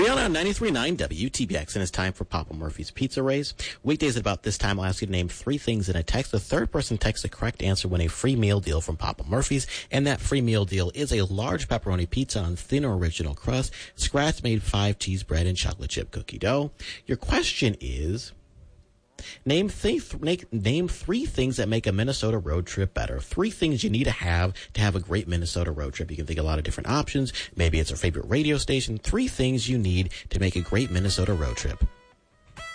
We are on 93.9 WTBX, and it's time for Papa Murphy's Pizza Raise. Weekdays at about this time, I'll ask you to name three things in a text. The third person texts the correct answer win a free meal deal from Papa Murphy's, and that free meal deal is a large pepperoni pizza on thin original crust, scratch-made 5-cheese bread, and chocolate chip cookie dough. Your question is... Name three things that make a Minnesota road trip better. Three things you need to have a great Minnesota road trip. You can think of a lot of different options. Maybe it's a favorite radio station. Three things you need to make a great Minnesota road trip.